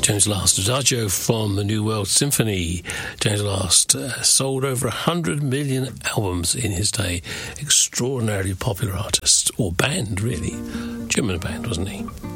James Last, Adagio from the New World Symphony. James Last sold over 100 million albums in his day. Extraordinarily popular artist, or band, really. German band, wasn't he?